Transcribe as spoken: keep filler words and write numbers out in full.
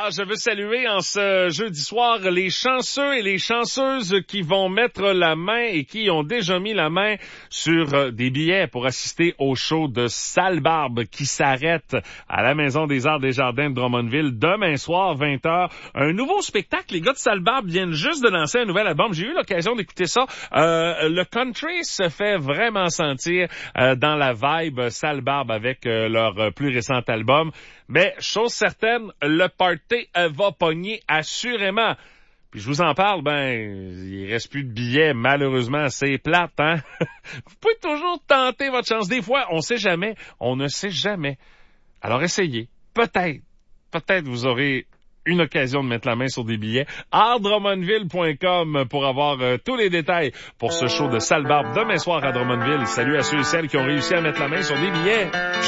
je veux saluer en ce jeudi soir les chanceux et les chanceuses qui vont mettre la main et qui ont déjà mis la main sur des billets pour assister au show de Sale Barbe qui s'arrête à la Maison des Arts des Jardins de Drummondville demain soir, vingt heures. Un nouveau spectacle. Les gars de Sale Barbe viennent juste de lancer un nouvel album. J'ai eu l'occasion d'écouter ça. Euh, le country se fait vraiment sentir euh, dans la vibe Sale Barbe avec euh, leur plus récent album. Mais, chose certaine, le party euh, va pogner assurément. Puis je vous en parle, ben, il reste plus de billets, malheureusement, c'est plate, hein? Vous pouvez toujours tenter votre chance. Des fois, on sait jamais, on ne sait jamais. Alors essayez. Peut-être, peut-être vous aurez une occasion de mettre la main sur des billets. art drummondville point com pour avoir euh, tous les détails pour ce show de Sale Barbe demain soir à Drummondville. Salut à ceux et celles qui ont réussi à mettre la main sur des billets.